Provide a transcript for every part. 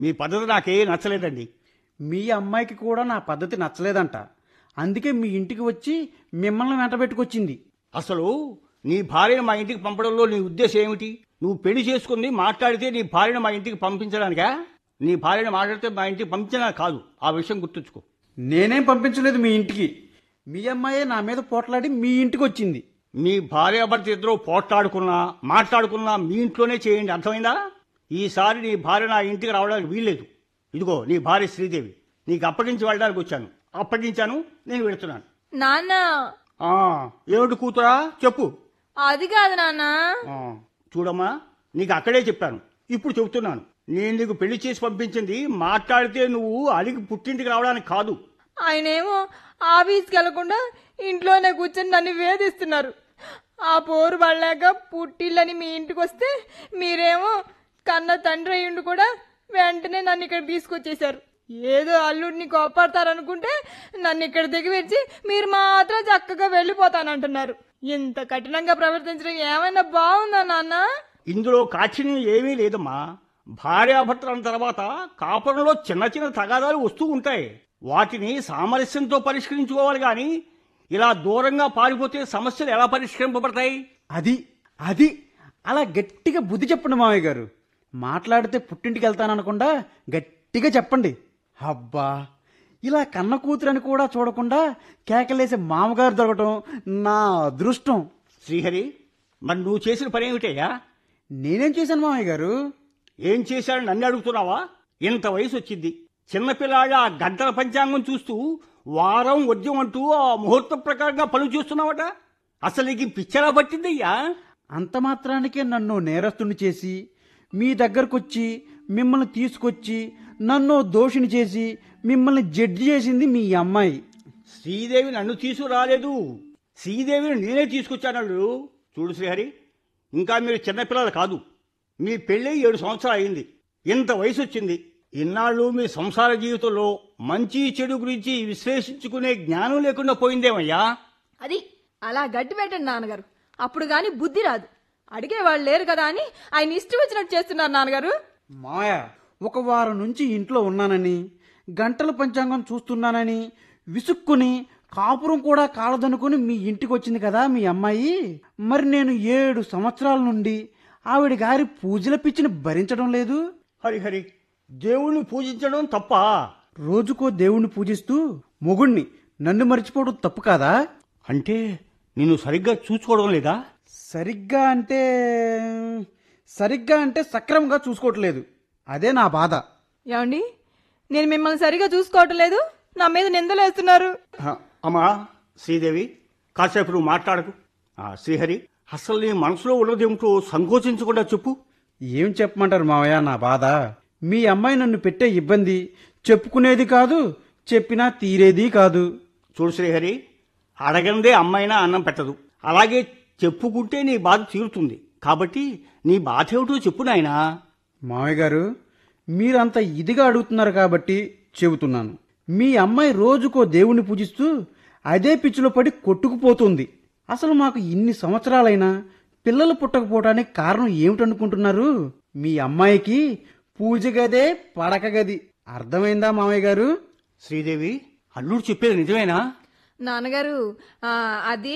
మీ పద్ధతి నాకే నచ్చలేదండి. మీ అమ్మాయికి కూడా నా పద్ధతి నచ్చలేదంట. అందుకే మీ ఇంటికి వచ్చి మిమ్మల్ని వెంటబెట్టుకొచ్చింది. అసలు నీ భార్యను మా ఇంటికి పంపడంలో నీ ఉద్దేశం ఏమిటి? నువ్వు పెళ్లి చేసుకుని మాట్లాడితే నీ భార్యను మా ఇంటికి పంపించడానికా? నీ భార్యను మాట్లాడితే మా ఇంటికి పంపించడా కాదు. ఆ విషయం గుర్తుంచుకో. నేనేం పంపించలేదు మీ ఇంటికి. మీ అమ్మాయే నా మీద పోట్లాడి మీ ఇంటికి వచ్చింది. మీ భార్యాభర్త ఇద్దరు పోట్లాడుకున్నా మాట్లాడుకున్నా మీ ఇంట్లోనే చేయండి, అర్థమైందా? ఈసారి నీ భార్య నా ఇంటికి రావడానికి వీల్లేదు. ఇదిగో నీ భార్య శ్రీదేవి, నీకు అప్పగించి వెళ్ళడానికి వచ్చాను. అప్పగించాను, నేను వెళుతున్నాను. నాన్న ఏమిటి కూతురా, చెప్పు. అది కాదు నాన్న. చూడమ్మా, నీకు అక్కడే చెప్పాను, ఇప్పుడు చెబుతున్నాను. నేను నీకు పెళ్లి చేసి పంపించింది మాట్లాడితే నువ్వు అలిగి పుట్టింటికి రావడానికి కాదు. ఆయనేమో ఆఫీస్కి వెళ్లకుండా ఇంట్లోనే కూర్చొని నన్ను వేధిస్తున్నారు. ఆ పోరు పడలేక పుట్టిళ్ళని మీ ఇంటికి వస్తే మీరేమో కన్న తండ్రి అయ్యుండి కూడా వెంటనే నన్ను ఇక్కడ తీసుకొచ్చేశారు. ఏదో అల్లుడిని కోపడతారనుకుంటే నన్ను ఇక్కడ దిగివెచ్చి మీరు మాత్రం చక్కగా వెళ్ళిపోతానంటున్నారు. ఇంత కఠినంగా ప్రవర్తించడం ఏమైనా బాగుందా నాన్న? ఇందులో కాఠిన్యం ఏమీ లేదమ్మా. భార్యాభర్తల తర్వాత కాపురంలో చిన్న చిన్న తగాదాలు వస్తూ ఉంటాయి. వాటిని సామరస్యంతో పరిష్కరించుకోవాలి గాని ఇలా దూరంగా పారిపోతే సమస్యలు ఎలా పరిష్కరింపబడతాయి? అది అది అలా గట్టిగా బుద్ధి చెప్పండి మావయ్య గారు. మాట్లాడితే పుట్టింటికి వెళ్తాననకుండా గట్టిగా చెప్పండి. అబ్బా, ఇలా కన్న కూతురని కూడా చూడకుండా కేకలేసే మామగారు దొరకటం నా అదృష్టం. శ్రీహరి, మరి నువ్వు చేసిన పని ఏమిటయ్యా? నేనేం చేశాను మామయ్య గారు? ఏం చేశాడని నన్ను అడుగుతున్నావా? ఇంత వయసు వచ్చింది, చిన్నపిల్లాడు ఆ గంటల పంచాంగం చూస్తూ వారం వద్యం అంటూ ఆ ముహూర్త ప్రకారంగా పనులు చేస్తున్నావట. అసలు నీకు పిచ్చలా పట్టిందయ్యా? అంత మాత్రానికే నన్ను నేరస్తుని చేసి మీ దగ్గరకొచ్చి మిమ్మల్ని తీసుకొచ్చి నన్ను దోషిని చేసి మిమ్మల్ని జడ్జి చేసింది మీ అమ్మాయి. శ్రీదేవి నన్ను తీసుకురాలేదు, శ్రీదేవిని నేనే తీసుకొచ్చాను. చూడు శ్రీహరి, ఇంకా మీరు చిన్నపిల్లలు కాదు. మీ పెళ్ళి 7 సంవత్సరాలు అయింది. ఇంత వయసు వచ్చింది. ఇన్నాళ్ళు మీ సంసార జీవితంలో మంచి చెడు గురించి విశ్లేషించుకునే జ్ఞానం లేకుండా పోయిందేమయ్యా? అది అలా గట్టి పెట్టండి నాన్నగారు. అప్పుడు గాని బుద్ధి రాదు. అడిగేవాళ్ళు లేరు కదా అని ఆయన ఇష్టం వచ్చినట్టు చేస్తున్నారు నాన్నగారు. మాయా, ఒక వారం నుంచి ఇంట్లో ఉన్నానని గంటల పంచాంగం చూస్తున్నానని విసుక్కుని కాపురం కూడా కాలదనుకుని మీ ఇంటికి వచ్చింది కదా మీ అమ్మాయి. మరి నేను 7 సంవత్సరాల నుండి ఆవిడ గారి పూజల పిచ్చిని భరించడం లేదు. హరిహరి, దేవుణ్ణి పూజించడం తప్ప? రోజుకో దేవుణ్ణి పూజిస్తూ మొగుణ్ణి నన్ను మర్చిపోవడం తప్పు కాదా? అంటే నేను సరిగ్గా చూసుకోవడం లేదా? సరిగ్గా అంటే సక్రమంగా చూసుకోవట్లేదు. అదే నా బాధ. ఏమండి, నేను మిమ్మల్ని సరిగా చూసుకోవటం లేదు, నా మీద నిందలేస్తున్నారు. అమ్మా శ్రీదేవి, కాసేపు నువ్వు మాట్లాడకు. శ్రీహరి, అసలు నీ మనసులో ఉన్నదేమిటో సంకోచించకుండా చెప్పు. ఏం చెప్పమంటారు మావయ్య నా బాధ? మీ అమ్మాయి నన్ను పెట్టే ఇబ్బంది చెప్పుకునేది కాదు, చెప్పినా తీరేది కాదు. చూడు శ్రీహరి, అడగందే అమ్మాయినా అన్నం పెట్టదు. అలాగే చెప్పుకుంటే నీ బాధ తీరుతుంది. కాబట్టి నీ బాధ ఏమిటో చెప్పు నాయనా. మావయ్య గారు, మీరంత ఇదిగా అడుగుతున్నారు కాబట్టి చెబుతున్నాను. మీ అమ్మాయి రోజుకో దేవుణ్ణి పూజిస్తూ అదే పిచ్చిలో పడి కొట్టుకుపోతుంది. అసలు మాకు ఇన్ని సంవత్సరాలైనా పిల్లలు పుట్టకపోవడానికి కారణం ఏమిటనుకుంటున్నారు? మీ అమ్మాయికి పూజ గదే పడక గది. అర్థమైందా మామయ్య గారు? శ్రీదేవి, అల్లుడు చెప్పేది నిజమేనా? నాన్నగారు, అది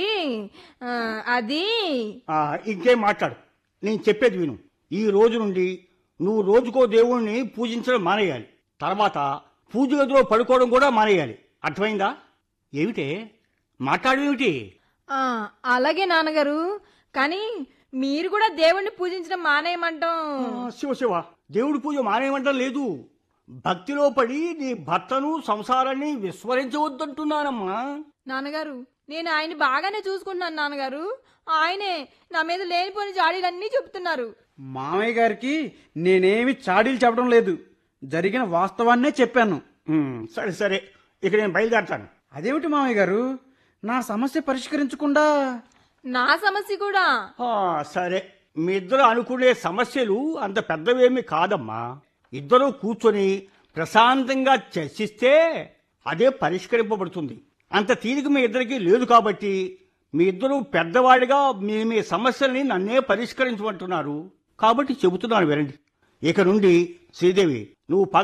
అది ఇంకేం మాట్లాడు, నేను చెప్పేది విను. ఈ రోజు నుండి నువ్వు రోజుకో దేవుణ్ణి పూజించడం మానేయాలి. తర్వాత పూజ గదిలో పడుకోవడం కూడా మానేయాలి. అర్థమైందా? ఏమిటే మాట్లాడేమిటి? అలాగే నాన్నగారు, కానీ మీరు కూడా దేవుణ్ణి పూజించడం మానేయమంటాం. శివ, దేవుడి పూజ మానేయమంటం లేదు. భక్తిలో పడి నీ భర్తను సంసారాన్ని విస్మరించవద్దంటున్నానమ్మా. నాన్నగారు, నేను ఆయన బాగానే చూసుకుంటున్నాను నాన్నగారు. ఆయనే నా మీద లేనిపోని చాడీలన్నీ చెప్తున్నారు. మామయ్య గారికి నేనేమి చాడీలు చెప్పడం లేదు, జరిగిన వాస్తవాన్నే చెప్పాను. సరే, ఇక నేను బయలుదేరతాను. అదేమిటి మామయ్య గారు, నా సమస్య పరిష్కరించకుండా? నా సమస్య కూడా? సరే, మీ ఇద్దరు అనుకునే సమస్యలు అంత పెద్దవేమీ కాదమ్మా. ఇద్దరు కూర్చొని ప్రశాంతంగా చర్చిస్తే అదే పరిష్కరింపబడుతుంది. అంత తీరిక మీ ఇద్దరికి లేదు కాబట్టి మీ ఇద్దరు పెద్దవాడిగా మీ సమస్యల్ని నన్నే పరిష్కరించమంటున్నారు. కాబట్టి చెబుతున్నాను వినండి. ఇక నుండి శ్రీదేవి, నువ్వు